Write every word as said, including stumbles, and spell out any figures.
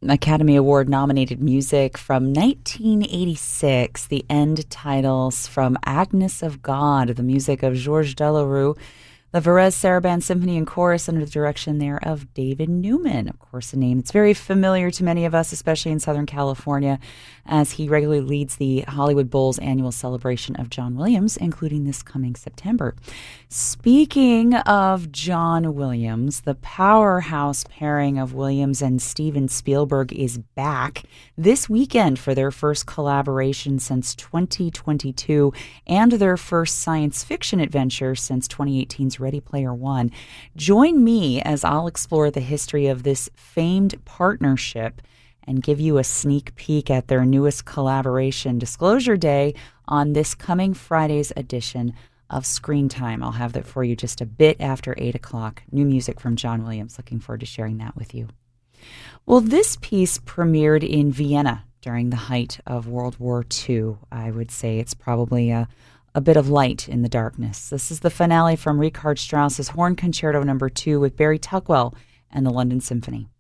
Academy Award nominated music from nineteen eighty-six, the end titles from Agnes of God, the music of Georges Delerue, the Varese Sarabande Symphony and Chorus under the direction there of David Newman. Of course, a name that's very familiar to many of us, especially in Southern California, as he regularly leads the Hollywood Bowl's annual celebration of John Williams, including this coming September. Speaking of John Williams, the powerhouse pairing of Williams and Steven Spielberg is back this weekend for their first collaboration since twenty twenty-two and their first science fiction adventure since twenty eighteen's Ready Player One. Join me as I'll explore the history of this famed partnership and give you a sneak peek at their newest collaboration, Disclosure Day, on this coming Friday's edition of Screen Time. I'll have that for you just a bit after eight o'clock. New music from John Williams. Looking forward to sharing that with you. Well, this piece premiered in Vienna during the height of World War Two. I would say it's probably a, a bit of light in the darkness. This is the finale from Richard Strauss's Horn Concerto Number Two with Barry Tuckwell and the London Symphony.